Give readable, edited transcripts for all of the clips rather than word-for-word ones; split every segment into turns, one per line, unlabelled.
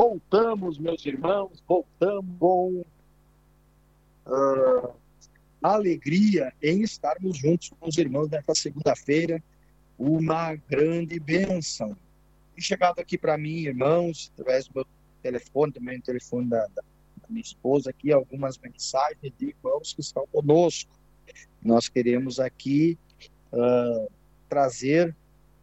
Voltamos, meus irmãos, voltamos com alegria em estarmos juntos com os irmãos nesta segunda-feira, uma grande bênção. E chegado aqui para mim, irmãos, através do meu telefone, também o telefone da minha esposa aqui, algumas mensagens de irmãos que estão conosco. Nós queremos aqui trazer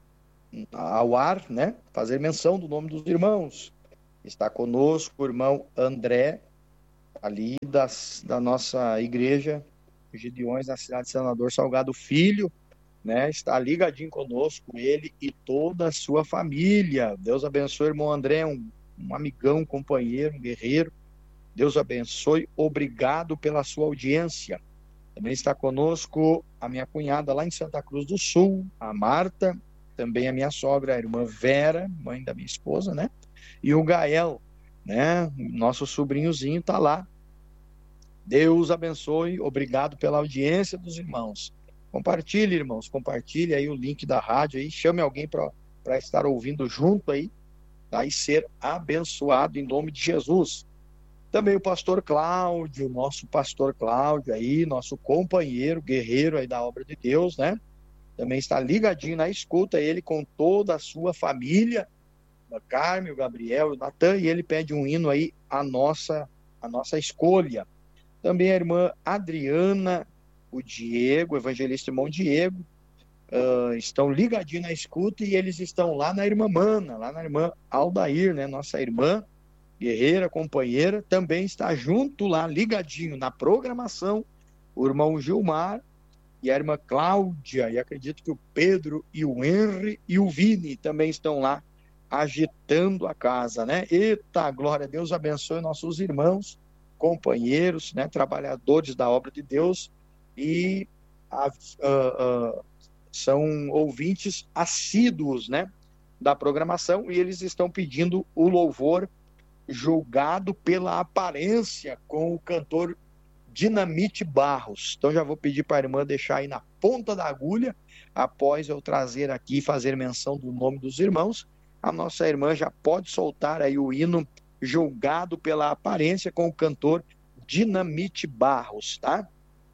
ao ar, né, fazer menção do nome dos irmãos. Está conosco o irmão André, ali da nossa igreja, Gideões, na cidade de Senador Salgado Filho, né? Está ligadinho conosco, ele e toda a sua família. Deus abençoe, irmão André, um amigão, um companheiro, um guerreiro. Deus abençoe, obrigado pela sua audiência. Também está conosco a minha cunhada lá em Santa Cruz do Sul, a Marta, também a minha sogra, a irmã Vera, mãe da minha esposa, né? E o Gael, né? Nosso sobrinhozinho está lá. Deus abençoe, obrigado pela audiência dos irmãos. Compartilhe, irmãos, compartilhe aí o link da rádio aí, chame alguém para estar ouvindo junto aí, tá? E ser abençoado em nome de Jesus. Também o pastor Cláudio, nosso pastor Cláudio aí, nosso companheiro, guerreiro aí da obra de Deus, né? Também está ligadinho na escuta, ele com toda a sua família, a Carmen, o Gabriel, o Natan, e ele pede um hino aí, a nossa escolha. Também a irmã Adriana, o Diego, o evangelista irmão Diego, estão ligadinhos na escuta e eles estão lá na irmã Mana, lá na irmã Aldair, né? Nossa irmã, guerreira, companheira, também está junto lá, ligadinho na programação, o irmão Gilmar e a irmã Cláudia, e acredito que o Pedro e o Henry e o Vini também estão lá agitando a casa, né? Eita, glória a Deus, abençoe nossos irmãos, companheiros, né? Trabalhadores da obra de Deus e são ouvintes assíduos, né? Da programação, e eles estão pedindo o louvor Julgado pela Aparência com o cantor Dinamite Barros. Então já vou pedir para a irmã deixar aí na ponta da agulha, após eu trazer aqui e fazer menção do nome dos irmãos, a nossa irmã já pode soltar aí o hino Julgado pela Aparência com o cantor Dinamite Barros, tá?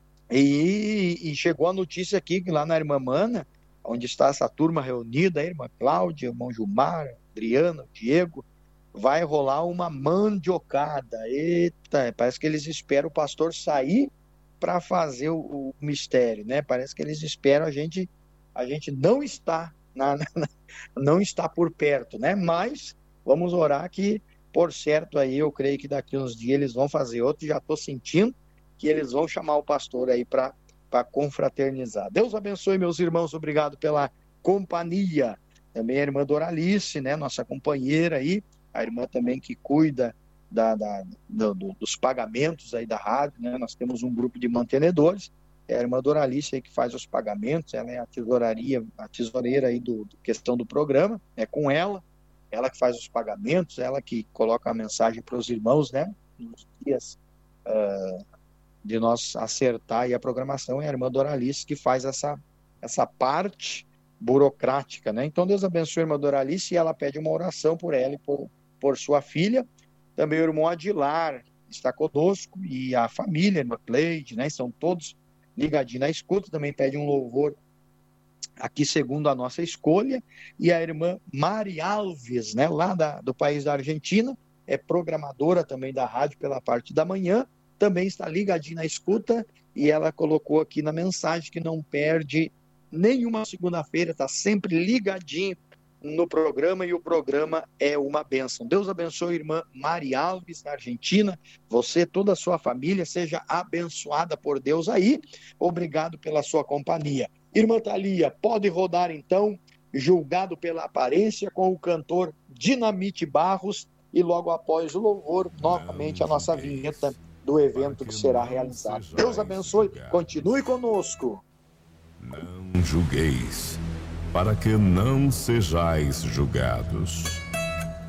E chegou a notícia aqui que lá na irmã Mana, onde está essa turma reunida, a irmã Cláudia, o irmão Gilmar, Adriana, Diego, vai rolar uma mandiocada. Eita, parece que eles esperam o pastor sair para fazer o mistério, né? Parece que eles esperam a gente não está não está por perto, né? Mas vamos orar que, por certo, aí eu creio que daqui uns dias eles vão fazer outro, já estou sentindo que eles vão chamar o pastor aí para confraternizar. Deus abençoe, meus irmãos, obrigado pela companhia. Também a irmã Doralice, né? Nossa companheira aí, a irmã também que cuida dos pagamentos aí da rádio, né? Nós temos um grupo de mantenedores, é a irmã Doralice aí que faz os pagamentos, ela é a tesoureira aí do questão do programa, é com ela que faz os pagamentos, ela que coloca a mensagem para os irmãos, né? Nos dias de nós acertar aí a programação, é a irmã Doralice que faz essa parte burocrática, né? Então Deus abençoe a irmã Doralice e ela pede uma oração por ela e por sua filha. Também o irmão Adilar está conosco e a família, a irmã Cleide, né? São todos ligadinhos na escuta, também pede um louvor aqui segundo a nossa escolha. E a irmã Mari Alves, né? Lá do país da Argentina, é programadora também da rádio pela parte da manhã, também está ligadinha na escuta e ela colocou aqui na mensagem que não perde nenhuma segunda-feira, está sempre ligadinho no programa e o programa é uma bênção. Deus abençoe a irmã Mari Alves, na Argentina, você, toda a sua família, seja abençoada por Deus aí, obrigado pela sua companhia. Irmã Thalia, pode rodar então, Julgado pela Aparência com o cantor Dinamite Barros e logo após o louvor, novamente a nossa vinheta do evento que será realizado. Deus abençoe, continue conosco.
Não julgueis, para que não sejais julgados.